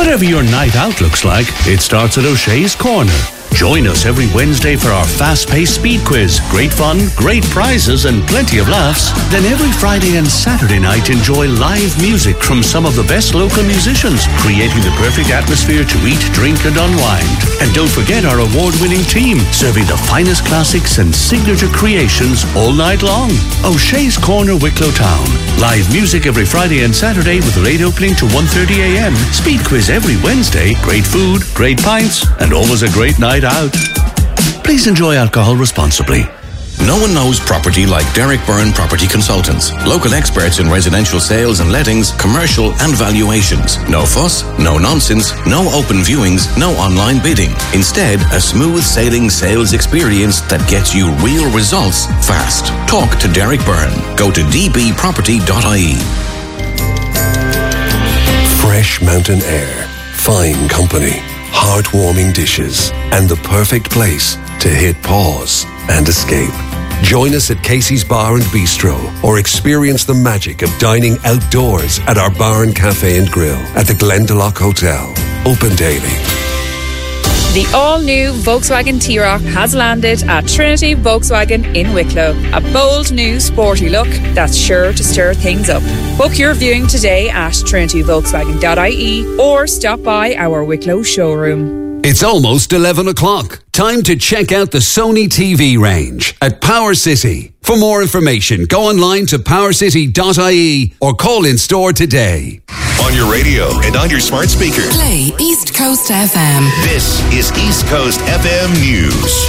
Whatever your night out looks like, it starts at O'Shea's Corner. Join us every Wednesday for our fast-paced speed quiz. Great fun, great prizes, and plenty of laughs. Then every Friday and Saturday night, enjoy live music from some of the best local musicians, creating the perfect atmosphere to eat, drink, and unwind. And don't forget our award-winning team, serving the finest classics and signature creations all night long. O'Shea's Corner, Wicklow Town. Live music every Friday and Saturday with late opening to 1:30 a.m. Speed quiz every Wednesday. Great food, great pints, and always a great night out. Please enjoy alcohol responsibly. No one knows property like Derek Byrne Property Consultants. Local experts in residential sales and lettings, commercial and valuations. No fuss, no nonsense, no open viewings, no online bidding. Instead, a smooth sailing sales experience that gets you real results fast. Talk to Derek Byrne. Go to dbproperty.ie. Fresh mountain air, fine company, heartwarming dishes, and the perfect place to hit pause and escape. Join us at Casey's Bar and Bistro or experience the magic of dining outdoors at our bar and cafe and grill at the Glendalough Hotel. Open daily. The all-new Volkswagen T-Roc has landed at Trinity Volkswagen in Wicklow. A bold new sporty look that's sure to stir things up. Book your viewing today at trinityvolkswagen.ie or stop by our Wicklow showroom. It's almost 11 o'clock. Time to check out the Sony TV range at Power City. For more information, go online to powercity.ie or call in store today. On your radio and on your smart speaker. Play East Coast FM. This is East Coast FM News.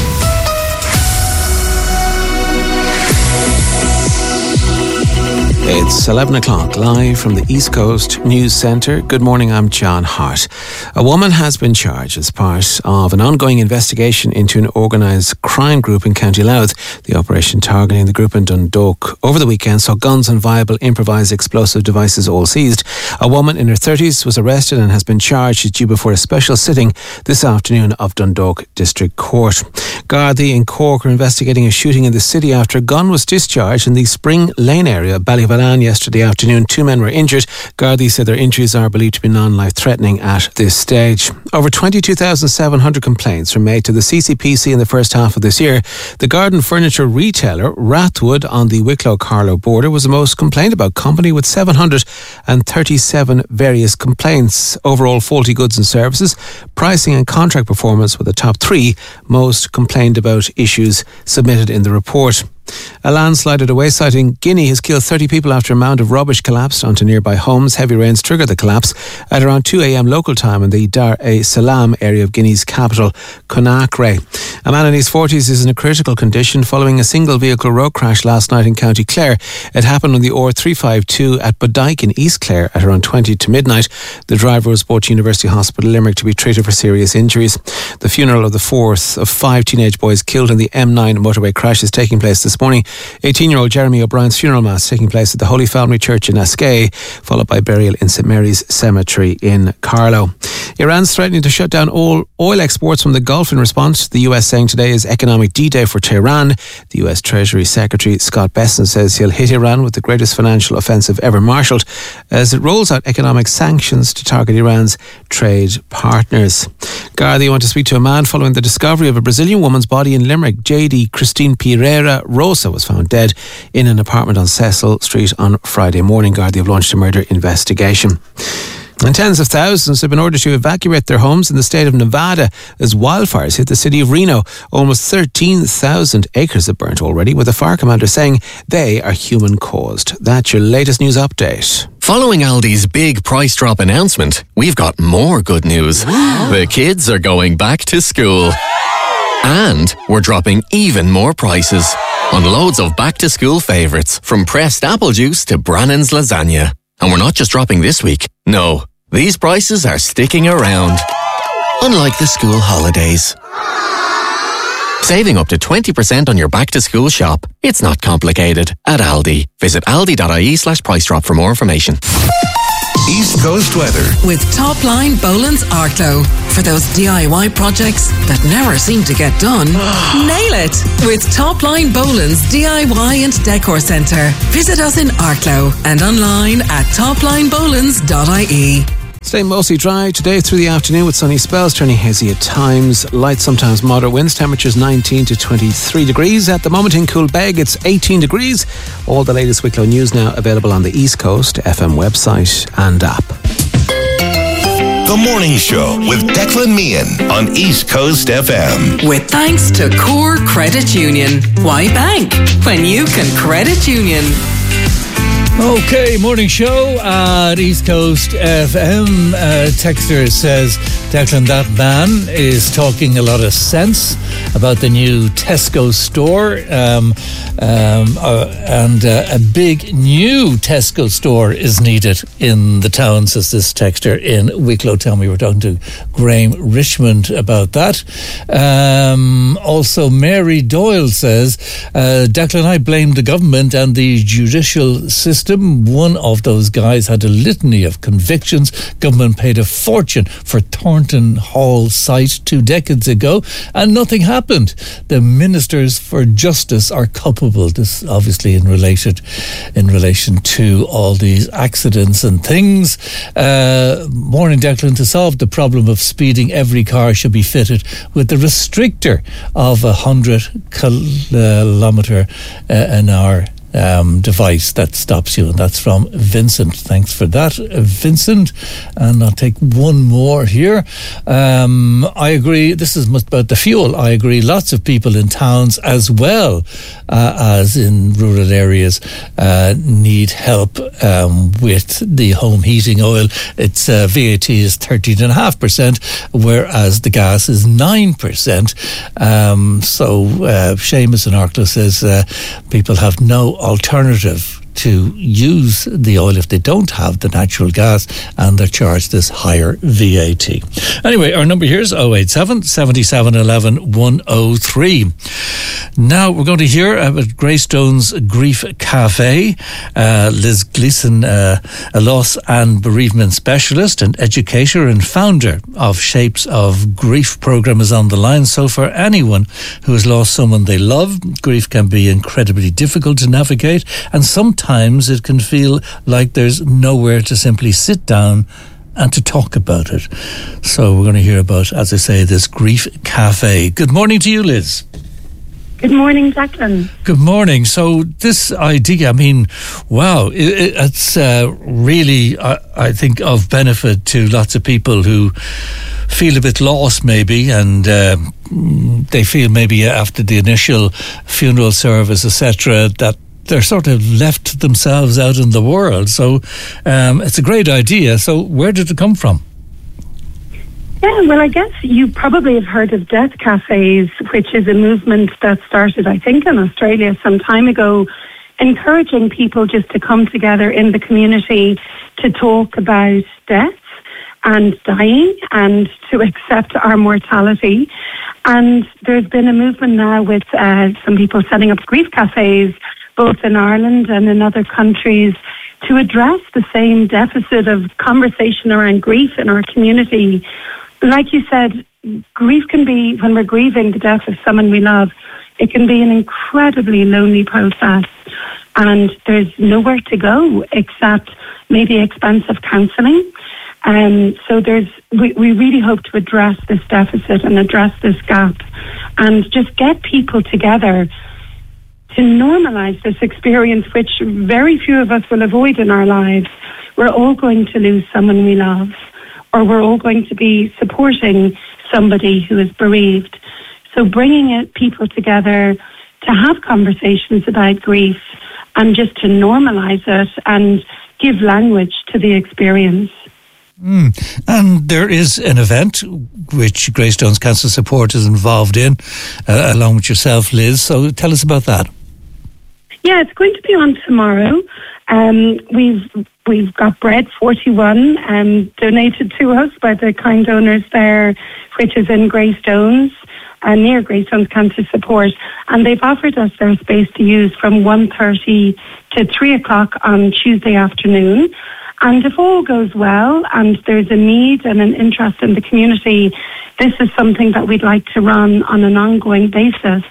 It's 11 o'clock, live from the East Coast News Centre. Good morning, I'm John Hart. A woman has been charged as part of an ongoing investigation into an organised crime group in County Louth. The operation targeting the group in Dundalk over the weekend saw guns and viable improvised explosive devices all seized. A woman in her 30s was arrested and has been charged. She's due before a special sitting this afternoon of Dundalk District Court. Gardaí in Cork are investigating a shooting in the city after a gun was discharged in the Spring Lane area of Ballyvalan yesterday afternoon. 2 men were injured. Gardaí said their injuries are believed to be non-life-threatening at this stage. Over 22,700 complaints were made to the CCPC in the first half of this year. The garden furniture retailer Rathwood on the Wicklow-Carlow border was the most complained about company with 737 various complaints. Overall faulty goods and services, pricing and contract performance were the top 3 most complained about issues submitted in the report. A landslide at a wayside in Guinea has killed 30 people after a mound of rubbish collapsed onto nearby homes. Heavy rains triggered the collapse at around 2 a.m. local time in the Dar es Salaam area of Guinea's capital, Conakry. A man in his 40s is in a critical condition following a single vehicle road crash last night in County Clare. It happened on the R352 at Bodyke in East Clare at around 20 to midnight. The driver was brought to University Hospital Limerick to be treated for serious injuries. The funeral of the fourth of 5 teenage boys killed in the M9 motorway crash is taking place this morning. 18-year-old Jeremy O'Brien's funeral mass taking place at the Holy Family Church in Askey, followed by burial in St Mary's Cemetery in Carlow. Iran's threatening to shut down all oil exports from the Gulf in response. The US saying today is economic D-Day for Tehran. The US Treasury Secretary Scott Bessent says he'll hit Iran with the greatest financial offensive ever marshalled as it rolls out economic sanctions to target Iran's trade partners. Gardaí want to speak to a man following the discovery of a Brazilian woman's body in Limerick. JD Christine Pereira Rosa was found dead in an apartment on Cecil Street on Friday morning. Gardaí have launched a murder investigation. And tens of thousands have been ordered to evacuate their homes in the state of Nevada as wildfires hit the city of Reno. Almost 13,000 acres have burnt already, with the fire commander saying they are human-caused. That's your latest news update. Following Aldi's big price drop announcement, we've got more good news. The kids are going back to school. And we're dropping even more prices on loads of back-to-school favourites, from pressed apple juice to Brannan's lasagna. And we're not just dropping this week. No, these prices are sticking around. Unlike the school holidays. Saving up to 20% on your back-to-school shop. It's not complicated at Aldi. Visit aldi.ie/price drop for more information. East Coast weather with Topline Boland's Arklow. For those DIY projects that never seem to get done, nail it with Topline Boland's DIY and Decor Centre. Visit us in Arklow and online at toplinebolans.ie. Staying mostly dry today through the afternoon with sunny spells, turning hazy at times. Light, sometimes moderate winds. Temperatures 19 to 23 degrees. At the moment in Coolbeg, it's 18 degrees. All the latest Wicklow news now available on the East Coast FM website and app. The Morning Show with Declan Meehan on East Coast FM. With thanks to Core Credit Union. Why bank when you can credit union? Okay, morning show at East Coast FM. Texter says, Declan, that man is talking a lot of sense about the new Tesco store, and a big new Tesco store is needed in the town, says this texter in Wicklow. Tell me, we're talking to Graham Richmond about that. Also, Mary Doyle says, Declan, I blame the government and the judicial system. One of those guys had a litany of convictions. Government paid a fortune for Thornton Hall site 2 decades ago, and nothing happened. The ministers for justice are culpable. This obviously in relation to all these accidents and things. Morning, Declan. To solve the problem of speeding, every car should be fitted with the restrictor of 100 kilometre an hour device that stops you. And that's from Vincent. Thanks for that, Vincent. And I'll take one more here. I agree, this is about the fuel. I agree, lots of people in towns as well as in rural areas need help with the home heating oil. Its VAT is 13.5%, whereas the gas is 9%. So Seamus in Arklow says people have no alternative to use the oil if they don't have the natural gas, and they're charged this higher VAT. Anyway, our number here is 087 77 11 103. Now we're going to hear about Greystone's Grief Cafe. Liz Gleeson, a loss and bereavement specialist and educator and founder of Shapes of Grief programme, is on the line. So for anyone who has lost someone they love, grief can be incredibly difficult to navigate, and sometimes it can feel like there's nowhere to simply sit down and to talk about it. So we're going to hear about, as I say, this Grief Cafe. Good morning to you, Liz. Good morning, Declan. Good morning. So this idea, I mean, wow, it's really, I think, of benefit to lots of people who feel a bit lost maybe, and they feel maybe after the initial funeral service, etc., that they're sort of left themselves out in the world. So it's a great idea. So where did it come from? Yeah, well, I guess you probably have heard of death cafes, which is a movement that started, I think, in Australia some time ago, encouraging people just to come together in the community to talk about death and dying and to accept our mortality. And there's been a movement now with some people setting up grief cafes, both in Ireland and in other countries, to address the same deficit of conversation around grief in our community. Like you said, grief can be, when we're grieving the death of someone we love, it can be an incredibly lonely process. And there's nowhere to go except maybe expensive counselling. So we really hope to address this deficit and address this gap and just get people together to normalise this experience, which very few of us will avoid in our lives. We're all going to lose someone we love, or we're all going to be supporting somebody who is bereaved. So bringing people together to have conversations about grief and just to normalise it and give language to the experience. And there is an event which Greystones Cancer Support is involved in, along with yourself, Liz. So tell us about that. Yeah, it's going to be on tomorrow. We've got Bread 41 donated to us by the kind donors there, which is in Greystones, near Greystones Cancer Support. And they've offered us their space to use from 1:30 to 3 o'clock on Tuesday afternoon. And if all goes well and there's a need and an interest in the community, this is something that we'd like to run on an ongoing basis.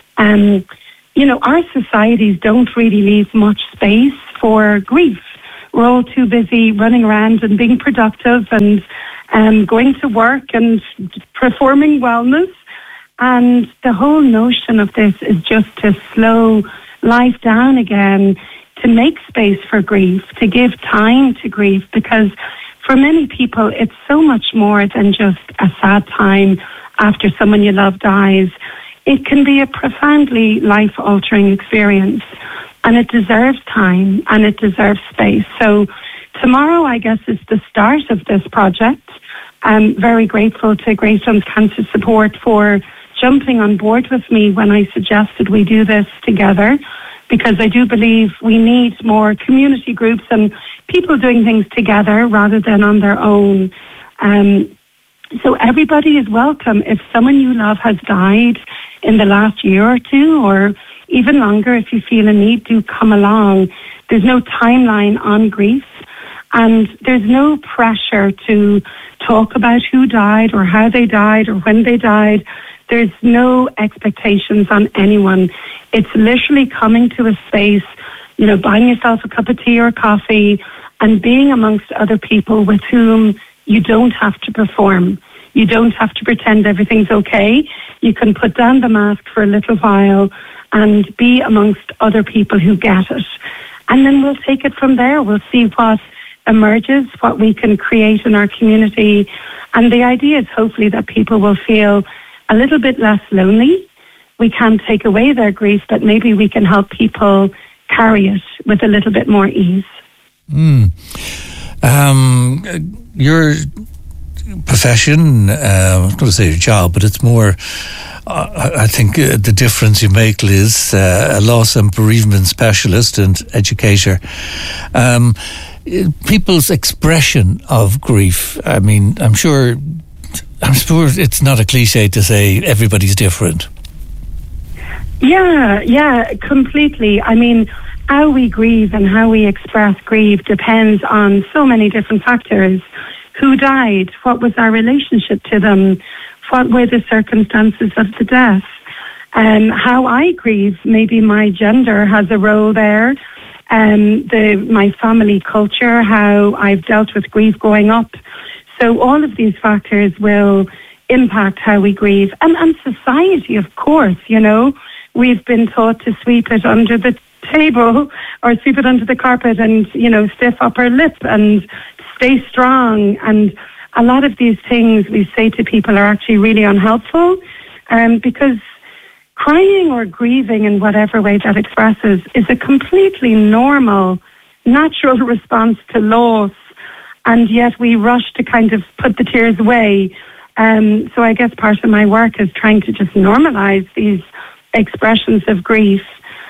You know, our societies don't really leave much space for grief, we're all too busy running around and being productive and going to work and performing wellness. And the whole notion of this is just to slow life down again, to make space for grief, to give time to grief, because for many people it's so much more than just a sad time after someone you love dies. It can be a profoundly life-altering experience, and it deserves time and it deserves space. So tomorrow, I guess, is the start of this project. I'm very grateful to Greystones Cancer Support for jumping on board with me when I suggested we do this together, because I do believe we need more community groups and people doing things together rather than on their own. So everybody is welcome. If someone you love has died in the last year or two, or even longer, if you feel a need, do come along. There's no timeline on grief, and there's no pressure to talk about who died or how they died or when they died. There's no expectations on anyone. It's literally coming to a space, buying yourself a cup of tea or coffee and being amongst other people with whom you don't have to perform. You don't have to pretend everything's okay. You can put down the mask for a little while and be amongst other people who get it. And then we'll take it from there. We'll see what emerges, what we can create in our community. And the idea is hopefully that people will feel a little bit less lonely. We can't take away their grief, but maybe we can help people carry it with a little bit more ease. Your profession, I'm going to say your job, but it's more, I think the difference you make, Liz, a loss and bereavement specialist and educator. People's expression of grief, I mean, I'm sure it's not a cliche to say everybody's different. Yeah, completely. I mean, how we grieve and how we express grief depends on so many different factors. Who died? What was our relationship to them? What were the circumstances of the death? How I grieve, maybe my gender has a role there. My family culture, how I've dealt with grief growing up. So all of these factors will impact how we grieve. And society, of course, we've been taught to sweep it under the table or sweep it under the carpet and, stiff upper lip and stay strong. And a lot of these things we say to people are actually really unhelpful, because crying or grieving in whatever way that expresses is a completely normal, natural response to loss. And yet we rush to kind of put the tears away. So I guess part of my work is trying to just normalize these expressions of grief.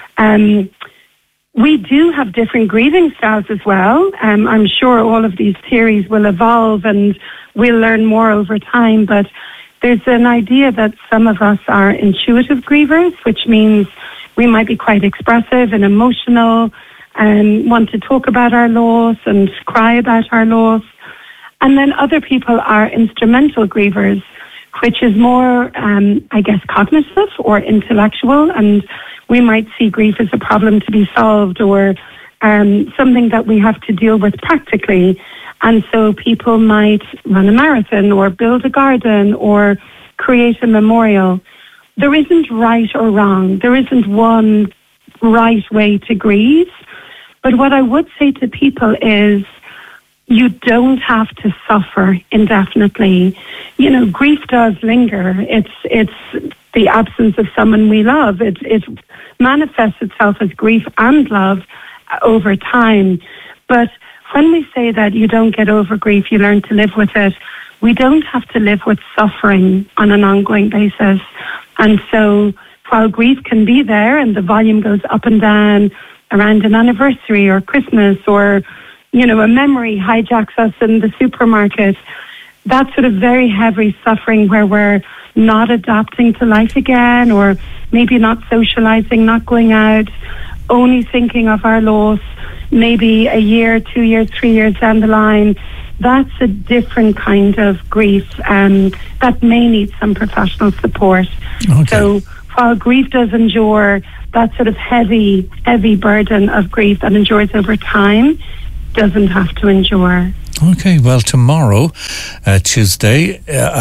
We do have different grieving styles as well. I'm sure all of these theories will evolve and we'll learn more over time, but there's an idea that some of us are intuitive grievers, which means we might be quite expressive and emotional and want to talk about our loss and cry about our loss. And then other people are instrumental grievers, which is more, cognitive or intellectual, and we might see grief as a problem to be solved or something that we have to deal with practically. And so people might run a marathon or build a garden or create a memorial. There isn't right or wrong. There isn't one right way to grieve. But what I would say to people is you don't have to suffer indefinitely. Grief does linger. It's the absence of someone we love. It manifests itself as grief and love over time. But when we say that you don't get over grief, you learn to live with it, we don't have to live with suffering on an ongoing basis. And so while grief can be there and the volume goes up and down around an anniversary or Christmas or, a memory hijacks us in the supermarket, that sort of very heavy suffering where we're not adapting to life again or maybe not socializing, not going out, only thinking of our loss, maybe a year, 2 years, 3 years down the line, that's a different kind of grief that may need some professional support. Okay. So while grief does endure, that sort of heavy burden of grief that endures over time, doesn't have to endure. Okay, well, tomorrow, Tuesday,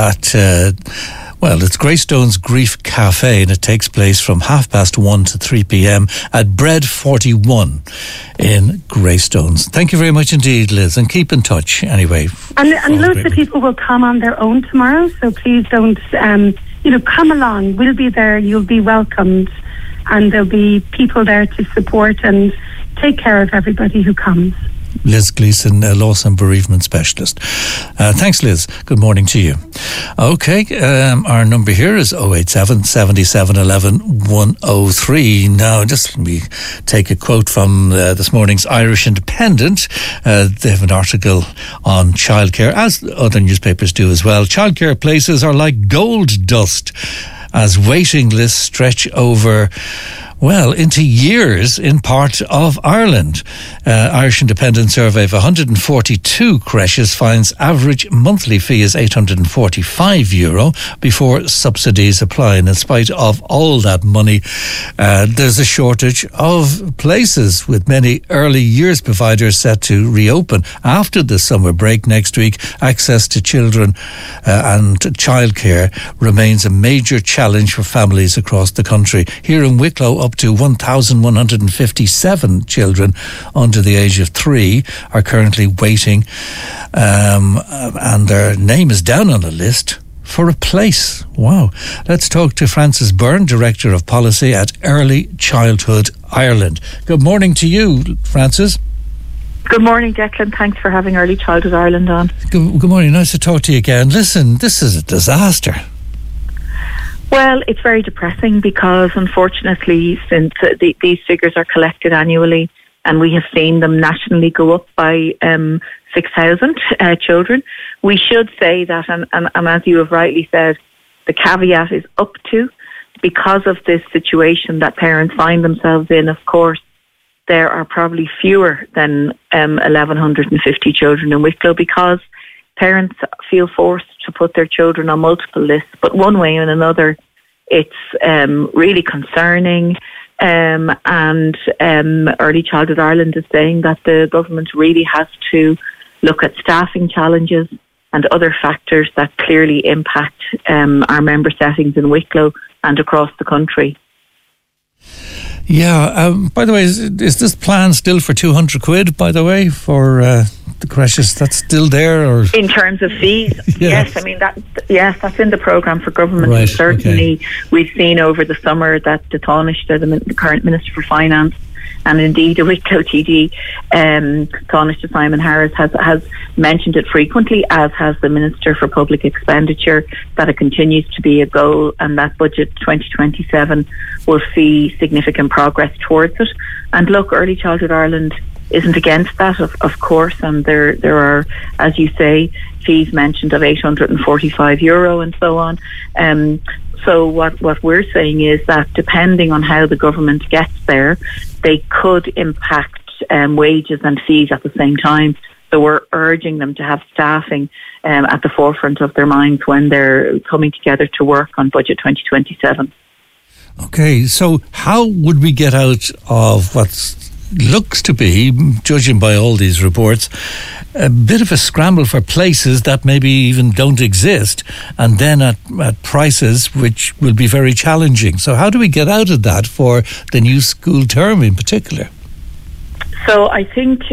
it's Greystones Grief Cafe, and it takes place from 1:30 to 3 p.m. at Bread 41 in Greystones. Thank you very much indeed, Liz, and keep in touch anyway. And loads of people will come on their own tomorrow, so please don't, come along. We'll be there, you'll be welcomed, and there'll be people there to support and take care of everybody who comes. Liz Gleeson, loss and bereavement specialist. Thanks, Liz. Good morning to you. Okay, our number here is 087 77 11 103. Now, just let me take a quote from this morning's Irish Independent. They have an article on childcare, as other newspapers do as well. Childcare places are like gold dust as waiting lists stretch over into years in part of Ireland. Irish Independent survey of 142 creches finds average monthly fee is €845 before subsidies apply. And in spite of all that money, there's a shortage of places, with many early years providers set to reopen after the summer break next week. Access to children and childcare remains a major challenge for families across the country. Here in Wicklow, up to 1,157 children under the age of 3 are currently waiting, and their name is down on the list for a place. Wow. Let's talk to Frances Byrne, Director of Policy at Early Childhood Ireland. Good morning to you, Frances. Good morning, Declan. Thanks for having Early Childhood Ireland on. Good morning. Nice to talk to you again. Listen, this is a disaster. Well, it's very depressing because, unfortunately, since these figures are collected annually, and we have seen them nationally go up by 6,000 children, we should say that, and as you have rightly said, the caveat is up to, because of this situation that parents find themselves in. Of course, there are probably fewer than 1,150 children in Wicklow, because parents feel forced to put their children on multiple lists, but one way or another, it's really concerning. And Early Childhood Ireland is saying that the government really has to look at staffing challenges and other factors that clearly impact our member settings in Wicklow and across the country. Yeah, by the way, is this plan still for £200, by the way, for the creches? That's still there? Or in terms of fees? Yes, I mean, that's in the programme for government. Right, certainly, we've seen over the summer that the Taoiseach, the current Minister for Finance, and indeed the Wicklow TD, Taoiseach Simon Harris, has mentioned it frequently, as has the Minister for Public Expenditure, that it continues to be a goal, and that budget 2027 will see significant progress towards it. And look, Early Childhood Ireland isn't against that, of course, and there are, as you say, fees mentioned of €845 and so on. So what we're saying is that depending on how the government gets there, they could impact wages and fees at the same time. So we're urging them to have staffing at the forefront of their minds when they're coming together to work on Budget 2027. Okay, so how would we get out of what looks to be, judging by all these reports, a bit of a scramble for places that maybe even don't exist, and then at prices which will be very challenging? So how do we get out of that for the new school term in particular? So I think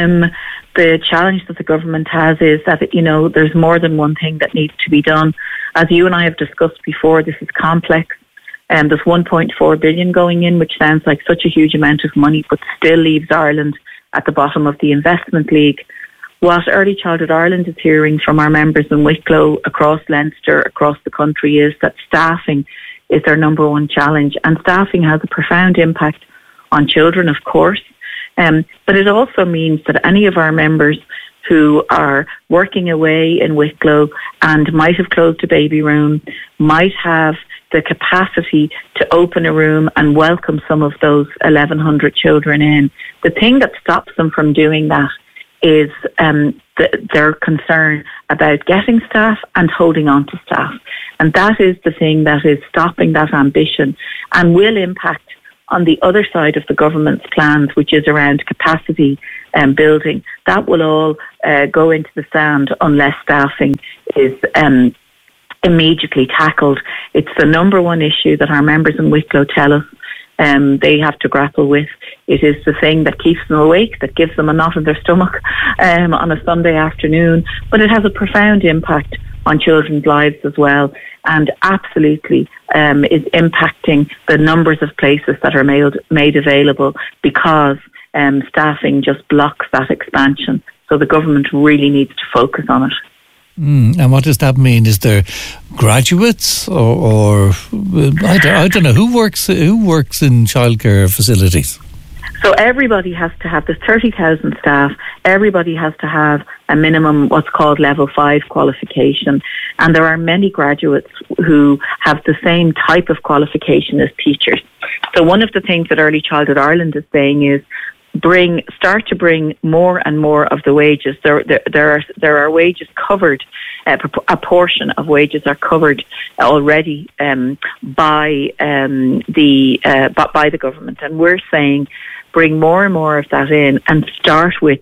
the challenge that the government has is that, there's more than one thing that needs to be done. As you and I have discussed before, this is complex. There's 1.4 billion going in, which sounds like such a huge amount of money, but still leaves Ireland at the bottom of the investment league. What Early Childhood Ireland is hearing from our members in Wicklow, across Leinster, across the country, is that staffing is their number one challenge. And staffing has a profound impact on children, of course. But it also means that any of our members who are working away in Wicklow and might have closed a baby room, might have the capacity to open a room and welcome some of those 1,100 children in. The thing that stops them from doing that is their concern about getting staff and holding on to staff. And that is the thing that is stopping that ambition and will impact on the other side of the government's plans, which is around capacity building, that will all go into the sand unless staffing is immediately tackled. It's the number one issue that our members in Wicklow tell us they have to grapple with. It is the thing that keeps them awake, that gives them a knot in their stomach on a Sunday afternoon, but it has a profound impact on children's lives as well, and absolutely is impacting the numbers of places that are made available because staffing just blocks that expansion. So the government really needs to focus on it. And what does that mean? Is there graduates or I don't know who works in childcare facilities? So everybody has to have, there's 30,000 staff, everybody has to have a minimum what's called level 5 qualification, and there are many graduates who have the same type of qualification as teachers. So one of the things that Early Childhood Ireland is saying is start to bring more and more of the wages. There are wages covered. A portion of wages are covered already by the government, and we're saying bring more and more of that in, and start with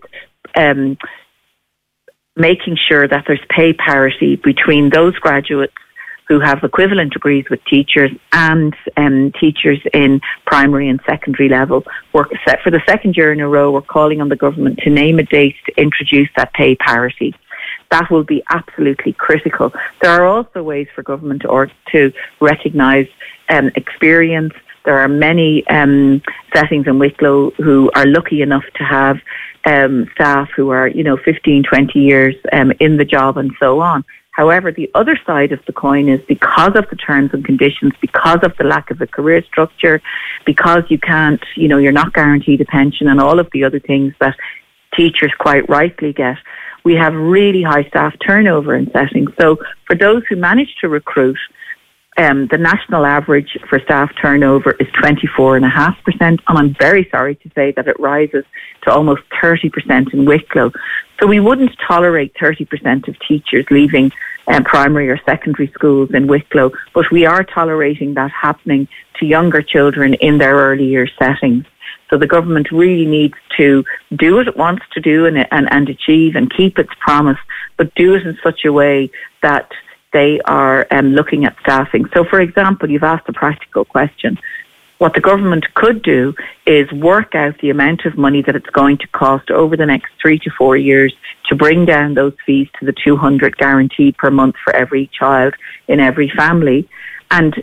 making sure that there's pay parity between those graduates who have equivalent degrees with teachers and teachers in primary and secondary level. For the second year in a row, we're calling on the government to name a date to introduce that pay parity. That will be absolutely critical. There are also ways for government to recognise experience. There are many settings in Wicklow who are lucky enough to have staff who are, 15, 20 years in the job and so on. However, the other side of the coin is because of the terms and conditions, because of the lack of a career structure, because you can't, you're not guaranteed a pension and all of the other things that teachers quite rightly get, we have really high staff turnover in settings. So for those who manage to recruit, the national average for staff turnover is 24.5%, and I'm very sorry to say that it rises to almost 30% in Wicklow. So we wouldn't tolerate 30% of teachers leaving primary or secondary schools in Wicklow, but we are tolerating that happening to younger children in their early year settings. So the government really needs to do what it wants to do and achieve and keep its promise, but do it in such a way that they are looking at staffing. So, for example, you've asked a practical question. What the government could do is work out the amount of money that it's going to cost over the next 3 to 4 years to bring down those fees to the 200 guaranteed per month for every child in every family, and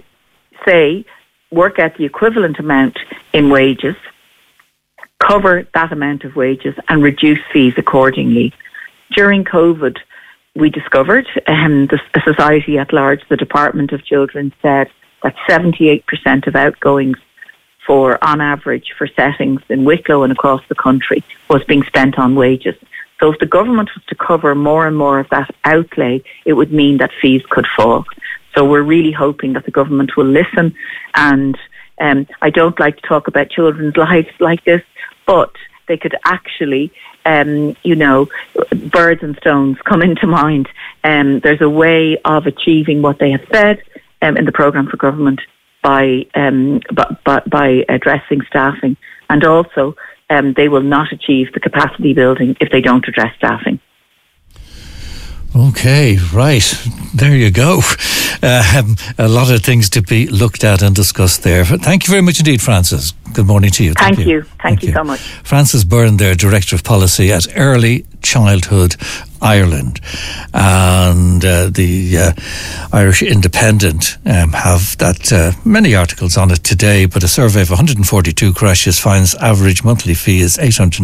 work out the equivalent amount in wages, cover that amount of wages and reduce fees accordingly. During COVID, we discovered, the society at large, the Department of Children said that 78% of outgoings on average for settings in Wicklow and across the country was being spent on wages. So if the government was to cover more and more of that outlay, it would mean that fees could fall. So we're really hoping that the government will listen, and I don't like to talk about children's lives like this, but they could actually, birds and stones come into mind. There's a way of achieving what they have said in the programme for government by addressing staffing, and also they will not achieve the capacity building if they don't address staffing. Okay, right. There you go. A lot of things to be looked at and discussed there. Thank you very much indeed, Frances. Good morning to you. Thank you. Thank you so much. Frances Byrne there, Director of Policy at Early Childhood Ireland. And the Irish Independent have that many articles on it today, but a survey of 142 creches finds average monthly fee is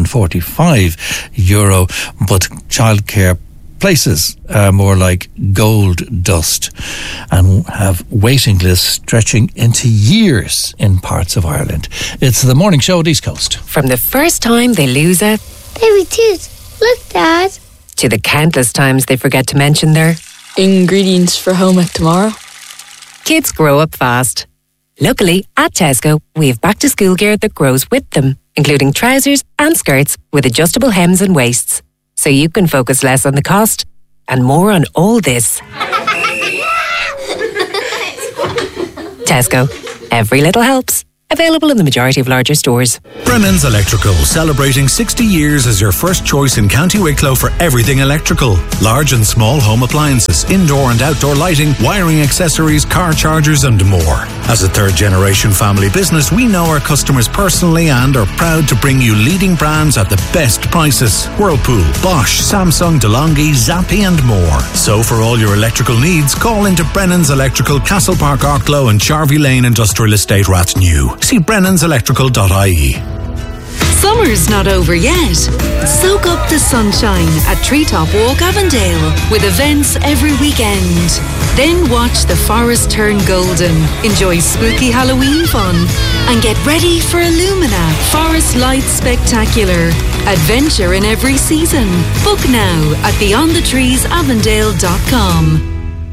€845, but childcare places are more like gold dust and have waiting lists stretching into years in parts of Ireland. It's the morning show at East Coast. From the first time they lose a baby tooth, look, Dad, to the countless times they forget to mention their ingredients for homework tomorrow. Kids grow up fast. Luckily, at Tesco, we have back to school gear that grows with them, including trousers and skirts with adjustable hems and waists. So you can focus less on the cost and more on all this. Tesco. Every little helps. Available in the majority of larger stores. Brennan's Electrical, celebrating 60 years as your first choice in County Wicklow for everything electrical. Large and small home appliances, indoor and outdoor lighting, wiring accessories, car chargers and more. As a third-generation family business, we know our customers personally and are proud to bring you leading brands at the best prices. Whirlpool, Bosch, Samsung, DeLonghi, Zappi and more. So for all your electrical needs, call into Brennan's Electrical, Castle Park, Arklow and Charvey Lane Industrial Estate, Rathnew. See brennanselectrical.ie. Summer's not over yet. Soak up the sunshine at Treetop Walk Avondale with events every weekend. Then watch the forest turn golden, enjoy spooky Halloween fun and get ready for Illumina Forest Lights Spectacular. Adventure in every season. Book now at beyondthetreesavondale.com.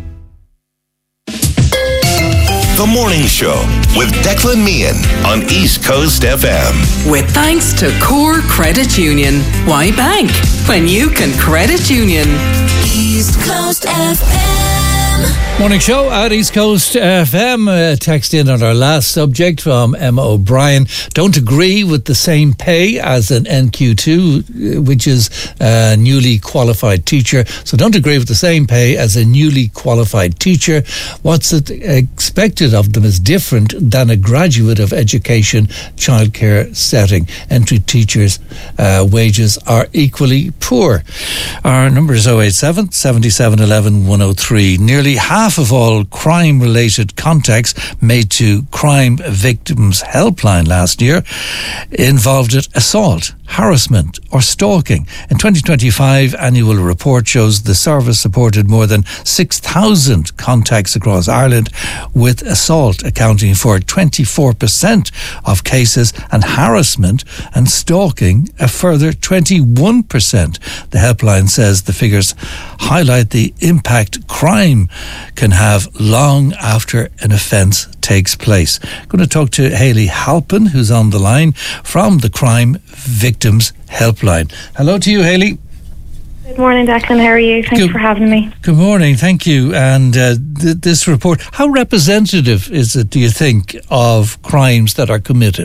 The Morning Show with Declan Meehan on East Coast FM. With thanks to Core Credit Union. Why bank when you can credit union? East Coast FM. Morning show at East Coast FM. Text in on our last subject from Emma O'Brien. Don't agree with the same pay as an NQ2, which is a newly qualified teacher. So don't agree with the same pay as a newly qualified teacher. What's expected of them is different than a graduate of education childcare setting. Entry teachers' wages are equally poor. Our number is 087 77 11 103. Nearly half of all crime-related contacts made to Crime Victims Helpline last year involved assault, harassment or stalking. In 2025, annual report shows the service supported more than 6,000 contacts across Ireland, with assault accounting for 24% of cases and harassment and stalking a further 21%. The helpline says the figures highlight the impact crime can have long after an offence takes place. I'm going to talk to Hayley Halpin, who's on the line from the Crime Victims Helpline. Hello to you, Hayley. Good morning, Declan. How are you? Thanks for having me. Good morning. Thank you. And this report, how representative is it, do you think, of crimes that are committed?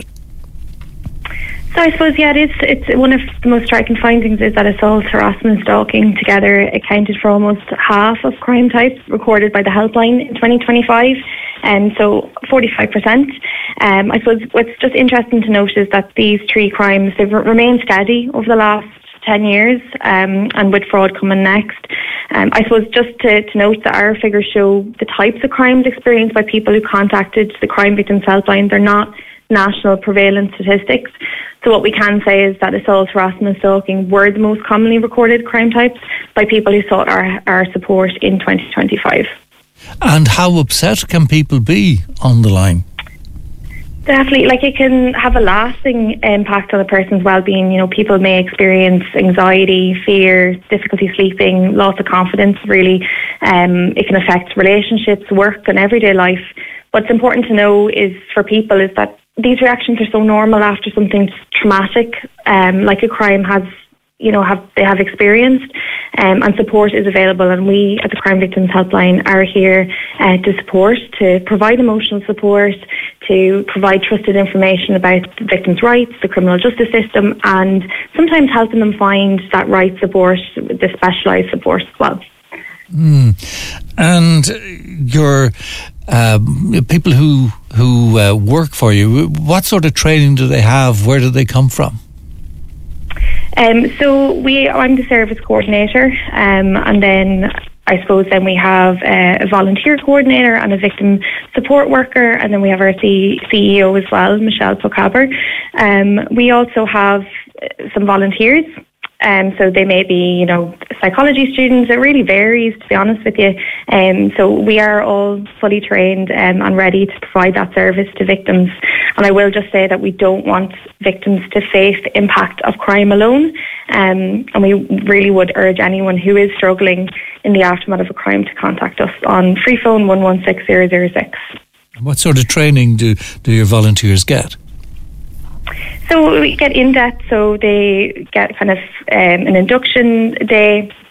So I suppose, yeah, it's one of the most striking findings is that assault, harassment, stalking together accounted for almost half of crime types recorded by the helpline in 2025, and so 45%. I suppose what's just interesting to note is that these three crimes, they've remained steady over the last 10 years, and with fraud coming next. I suppose just to note that our figures show the types of crimes experienced by people who contacted the Crime Victims Helpline. They're not national prevalence statistics. So what we can say is that assault, harassment and stalking were the most commonly recorded crime types by people who sought our support in 2025. And how upset can people be on the line? Definitely, like it can have a lasting impact on a person's well-being. You know, people may experience anxiety, fear, difficulty sleeping, loss of confidence, really. It can affect relationships, work and everyday life. What's important to know is for people is that these reactions are so normal after something traumatic, like a crime have experienced, and support is available. And we at the Crime Victims Helpline are here to support, to provide emotional support, to provide trusted information about the victims' rights, the criminal justice system, and sometimes helping them find that right support, the specialised support as well. And your people who work for you, what sort of training do they have? Where do they come from? So I'm the service coordinator, and then I suppose then we have a volunteer coordinator and a victim support worker, and then we have our CEO as well, Michelle Pocaber. We also have some volunteers. So they may be, psychology students. It really varies, to be honest with you. So we are all fully trained and ready to provide that service to victims. And I will just say that we don't want victims to face the impact of crime alone. And we really would urge anyone who is struggling in the aftermath of a crime to contact us on free phone 116006. What sort of training do your volunteers get? So we get in-depth, so they get kind of an induction day,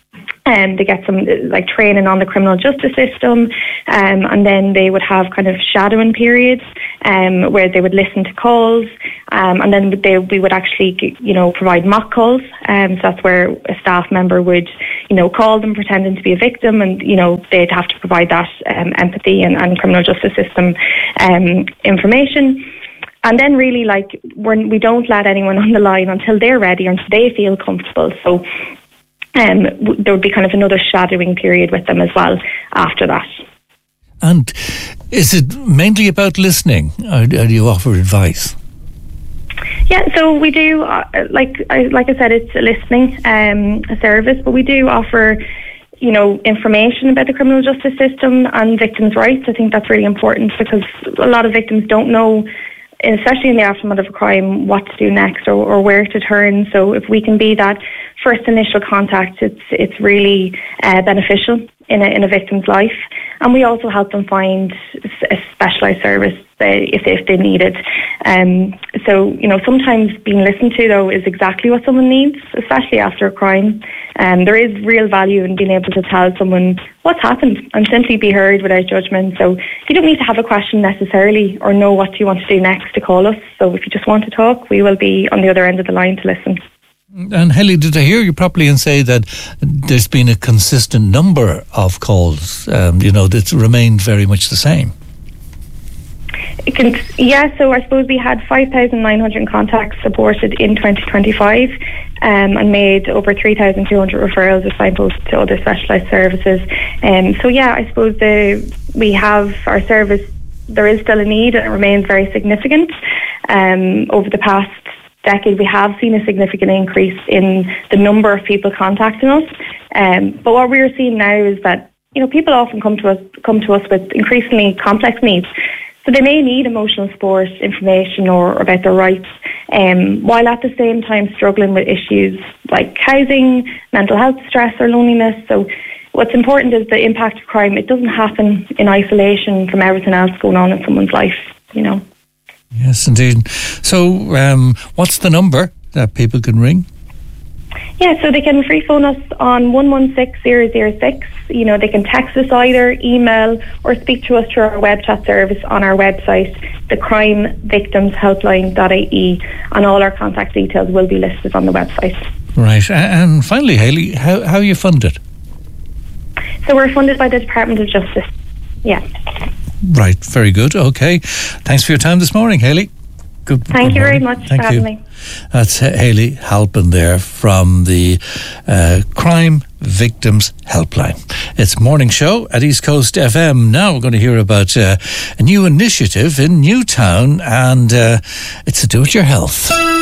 They get some like training on the criminal justice system, and then they would have kind of shadowing periods where they would listen to calls, and then we would actually, provide mock calls. So that's where a staff member would, call them pretending to be a victim, and they'd have to provide that empathy and criminal justice system information. And then really, we don't let anyone on the line until they're ready, until they feel comfortable. So there would be kind of another shadowing period with them as well after that. And is it mainly about listening, or do you offer advice? Yeah, so we do, like I said, it's a listening service, but we do offer, information about the criminal justice system and victims' rights. I think that's really important because a lot of victims don't know, especially in the aftermath of a crime, what to do next or where to turn. So if we can be that first initial contact, it's really beneficial in a victim's life. And we also help them find a specialised service if they need it. So sometimes being listened to, though, is exactly what someone needs, especially after a crime. There is real value in being able to tell someone what's happened and simply be heard without judgment. So you don't need to have a question necessarily or know what you want to do next to call us. So if you just want to talk, we will be on the other end of the line to listen. And Hayley, did I hear you properly and say that there's been a consistent number of calls, that's remained very much the same? So I suppose we had 5,900 contacts supported in 2025 and made over 3,200 referrals of signposts to other specialised services. I suppose we have our service, there is still a need and it remains very significant. Over the past decade, we have seen a significant increase in the number of people contacting us. But what we're seeing now is that, people often come to us with increasingly complex needs. So they may need emotional support, information or about their rights, while at the same time struggling with issues like housing, mental health stress or loneliness. So what's important is the impact of crime. It doesn't happen in isolation from everything else going on in someone's life, Yes, indeed. So what's the number that people can ring? Yeah, so they can free phone us on 116006. They can text us either, email, or speak to us through our web chat service on our website, thecrimevictimshelpline.ie, and all our contact details will be listed on the website. Right, and finally, Hayley, how are you funded? So we're funded by the Department of Justice. Yeah. Right, very good. Okay. Thanks for your time this morning, Hayley. Thank you very much for having me. That's Hayley Halpin there from the Crime Victims Helpline. It's Morning Show at East Coast FM. Now we're going to hear about a new initiative in Newtown, and it's to do with your health.